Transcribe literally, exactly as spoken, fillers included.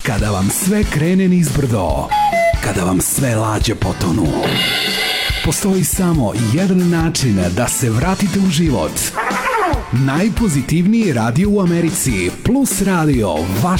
Kada vam sve krene nizbrdo, kada vam sve lađe potonu, postoji samo jedan način da se vratite u život. Najpozitivniji radio u Americi, Plus Radio, vaš